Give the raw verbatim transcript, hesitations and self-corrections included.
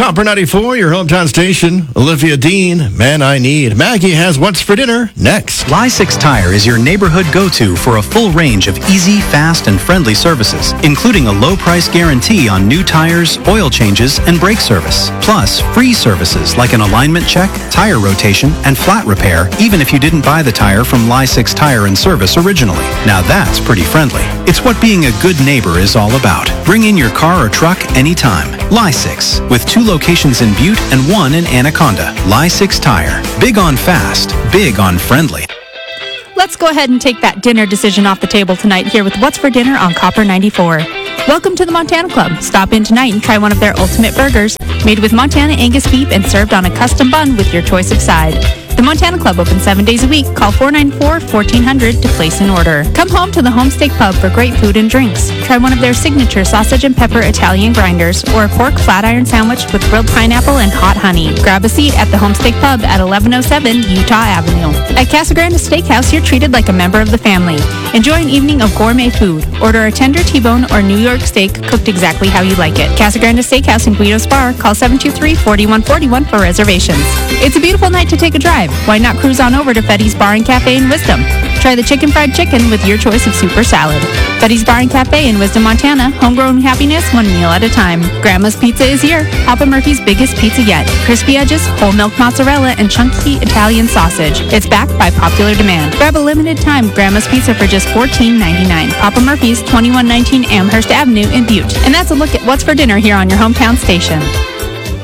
Copper ninety-four, your hometown station. Olivia Dean, Man I Need. Maggie has What's for Dinner next. Ly six Tire is your neighborhood go-to for a full range of easy, fast, and friendly services, including a low price guarantee on new tires, oil changes, and brake service. Plus, free services like an alignment check, tire rotation, and flat repair, even if you didn't buy the tire from Ly six Tire and Service originally. Now that's pretty friendly. It's what being a good neighbor is all about. Bring in your car or truck anytime. Ly six, with two locations in Butte and one in Anaconda. Ly six Tire. Big on fast, big on friendly. Let's go ahead and take that dinner decision off the table tonight here with What's for Dinner on Copper ninety-four. Welcome to the Montana Club. Stop in tonight and try one of their ultimate burgers, made with Montana Angus beef and served on a custom bun with your choice of side. The Montana Club opens seven days a week. Call four nine four, one four zero zero to place an order. Come home to the Homesteak Pub for great food and drinks. Try one of their signature sausage and pepper Italian grinders or a pork flat iron sandwich with grilled pineapple and hot honey. Grab a seat at the Homesteak Pub at eleven oh seven Utah Avenue. At Casa Grande Steakhouse, you're treated like a member of the family. Enjoy an evening of gourmet food. Order a tender T-bone or New York steak cooked exactly how you like it. Casa Grande Steakhouse in Guido's Bar. Call seven two three, four one four one for reservations. It's a beautiful night to take a drive. Why not cruise on over to Fetty's Bar and Cafe in Wisdom? Try the chicken fried chicken with your choice of soup or salad. Fetty's Bar and Cafe in Wisdom, Montana. Homegrown happiness, one meal at a time. Grandma's Pizza is here. Papa Murphy's biggest pizza yet. Crispy edges, whole milk mozzarella, and chunky Italian sausage. It's backed by popular demand. Grab a limited time Grandma's Pizza for just fourteen ninety-nine. Papa Murphy's, twenty-one nineteen Amherst Avenue in Butte. And that's a look at What's for Dinner here on your hometown station.